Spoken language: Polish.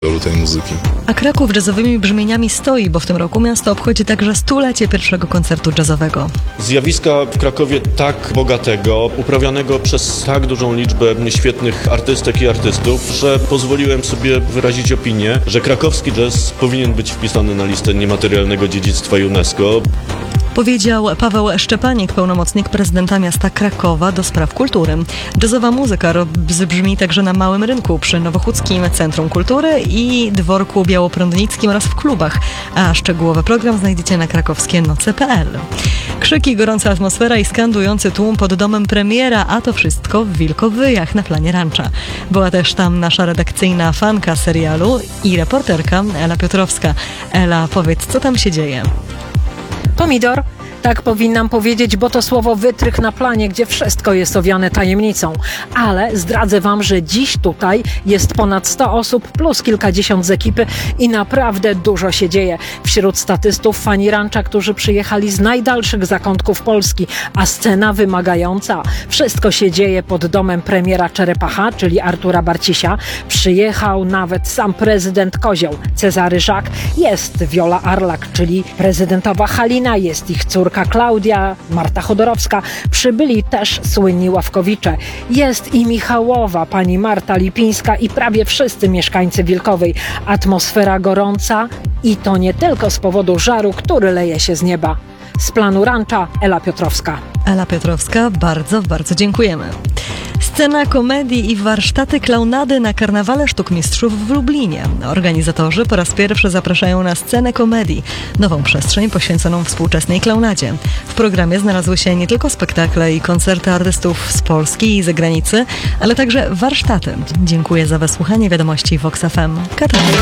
tej muzyki. A Kraków jazzowymi brzmieniami stoi, bo w tym roku miasto obchodzi także 100-lecie pierwszego koncertu jazzowego. Zjawiska w Krakowie tak bogatego, uprawianego przez tak dużą liczbę świetnych artystek i artystów, że pozwoliłem sobie wyrazić opinię, że krakowski jazz powinien być wpisany na listę niematerialnego dziedzictwa UNESCO. Powiedział Paweł Szczepanik, pełnomocnik prezydenta miasta Krakowa do spraw kultury. Jazzowa muzyka brzmi także na Małym Rynku przy Nowochódzkim Centrum Kultury i Dworku Białoprądnickim oraz w klubach, a szczegółowy program znajdziecie na krakowskienoce.pl. Krzyki, gorąca atmosfera i skandujący tłum pod domem premiera, a to wszystko w Wilkowyjach na planie Rancza. Była też tam nasza redakcyjna fanka serialu i reporterka Ela Piotrowska. Ela, powiedz, co tam się dzieje? Pomidor? Tak powinnam powiedzieć, bo to słowo wytrych na planie, gdzie wszystko jest owiane tajemnicą. Ale zdradzę wam, że dziś tutaj jest ponad 100 osób plus kilkadziesiąt z ekipy i naprawdę dużo się dzieje. Wśród statystów fani Rancza, którzy przyjechali z najdalszych zakątków Polski, a scena wymagająca. Wszystko się dzieje pod domem premiera Czerepacha, czyli Artura Barcisia. Przyjechał nawet sam prezydent Kozioł, Cezary Żak. Jest Wiola Arlak, czyli prezydentowa Halina, jest ich córka Klaudia, Marta Chodorowska. Przybyli też słynni ławkowicze. Jest i Michałowa, pani Marta Lipińska i prawie wszyscy mieszkańcy Wilkowej. Atmosfera gorąca i to nie tylko z powodu żaru, który leje się z nieba. Z planu Rancza Ela Piotrowska. Ela Piotrowska, bardzo, bardzo dziękujemy. Scena komedii i warsztaty klaunady na Karnawale Sztuk Mistrzów w Lublinie. Organizatorzy po raz pierwszy zapraszają na scenę komedii, nową przestrzeń poświęconą współczesnej klaunadzie. W programie znalazły się nie tylko spektakle i koncerty artystów z Polski i zagranicy, ale także warsztaty. Dziękuję za wysłuchanie wiadomości Vox FM. Katarzyna.